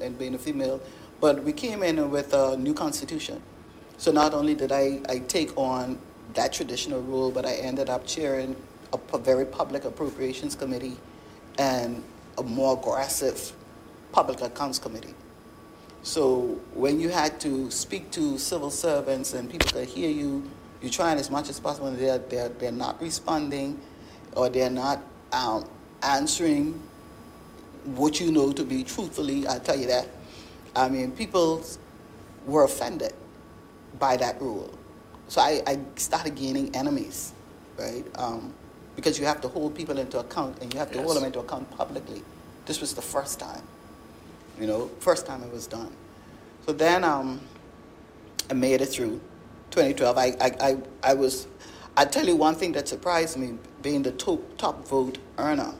and being a female, but we came in with a new constitution. So not only did I take on that traditional role, but I ended up chairing a very public appropriations committee and a more aggressive public accounts committee. So when you had to speak to civil servants and people could hear you, you're trying as much as possible, and they're not responding, or they're not answering what you know to be truthfully. I'll tell you that. I mean, people were offended by that rule. So I started gaining enemies, right? Because you have to hold people into account, and you have to hold them into account publicly. This was the first time, first time it was done. So then I made it through 2012. I'll tell you one thing that surprised me, being the top vote earner.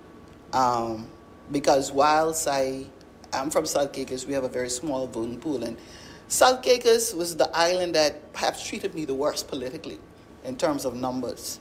Because whilst I'm from South Caicos, we have a very small voting pool, and South Caicos was the island that perhaps treated me the worst politically in terms of numbers.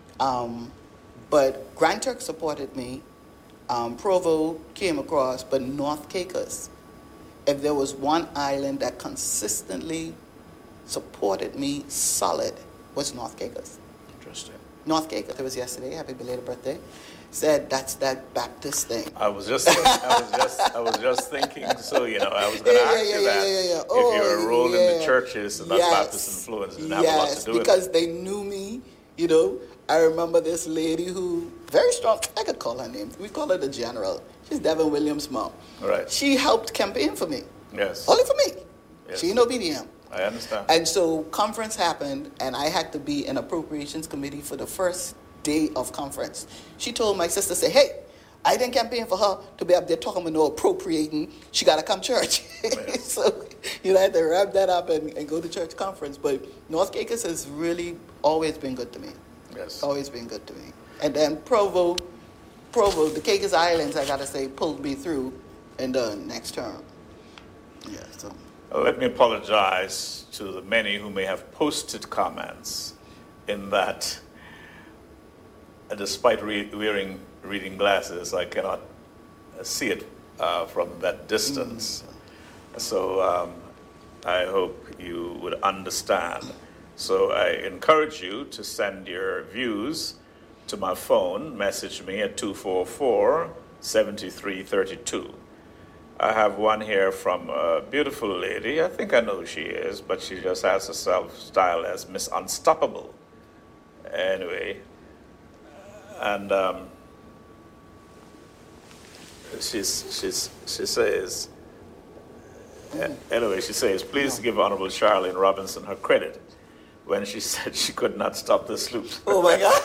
But Grand Turk supported me, Provo came across, but North Caicos, if there was one island that consistently supported me solid, was North Caicos. Interesting. North Caicos, it was yesterday, happy belated birthday, said that's that Baptist thing. I was just thinking, so, I was going to ask you that. If you're enrolled in the churches and that Baptist influence didn't have a lot to do with it. Because they knew me, I remember this lady who, very strong, I could call her name, we call her the General. She's Devin Williams' mom. Right. She helped campaign for me. Yes. Only for me. Yes. She no BDM. I understand. And so conference happened, and I had to be in appropriations committee for the first day of conference. She told my sister, say, hey, I didn't campaign for her to be up there talking about no appropriating. She got to come church. Yes. So, I had to wrap that up and go to church conference. But North Caicos has really always been good to me. Yes. Always been good to me. And then Provo, the Caicos Islands, I got to say, pulled me through in the next term. Yeah, so. Let me apologize to the many who may have posted comments in that, despite wearing reading glasses, I cannot see it from that distance. So I hope you would understand. So I encourage you to send your views to my phone. Message me at 244-7332. I have one here from a beautiful lady. I think I know who she is, but she just has herself styled as Miss Unstoppable. Anyway, and she says, please give Honorable Charlene Robinson her credit when she said she could not stop the sloop. Oh my God.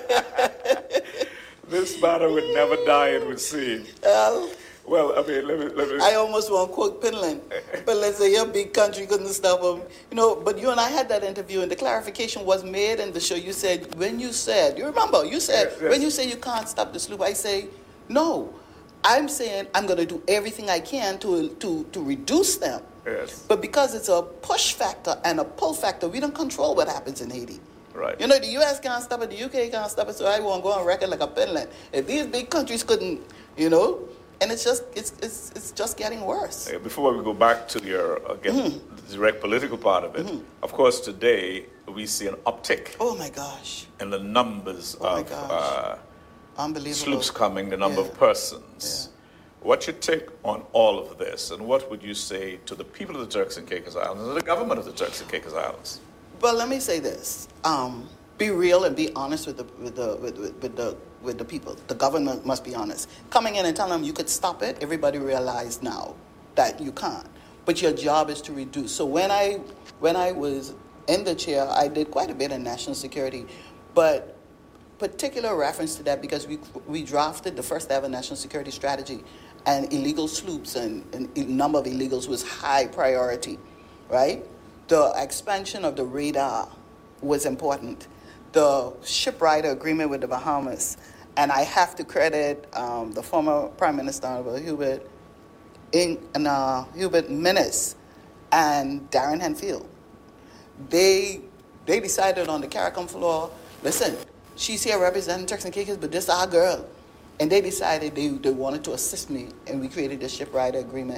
This matter would never die, it would seem. Well, I mean, let me. I almost want to quote Finland. But let's say your big country couldn't stop them. But you and I had that interview, and the clarification was made in the show. You said, when you said when you say you can't stop the sloop, I say, no. I'm saying I'm going to do everything I can to reduce them. Yes. But because it's a push factor and a pull factor, we don't control what happens in Haiti. Right. The U.S. can't stop it, the UK can't stop it, so I won't go on record like a Finland. If these big countries couldn't, and it's just getting worse. Before we go back to your, the direct political part of it, of course, today we see an uptick. Oh, my gosh. In the numbers of unbelievable sloops coming, the number of persons. Yeah. What's your take on all of this, and what would you say to the people of the Turks and Caicos Islands and the government of the Turks and Caicos Islands? Well, let me say this. Be real and be honest with the people. The government must be honest. Coming in and telling them you could stop it, everybody realized now that you can't. But your job is to reduce. So when I was in the chair, I did quite a bit in national security, but particular reference to that because we drafted the first ever national security strategy, and illegal sloops and a number of illegals was high priority, right? The expansion of the radar was important. The shipwrighter agreement with the Bahamas, and I have to credit the former Prime Minister, Honorable Hubert Minnis and Darren Henfield. They decided on the CARICOM floor, listen, she's here representing Turks and Caicos, but this is our girl. And they decided they wanted to assist me, and we created the shipwrighter agreement.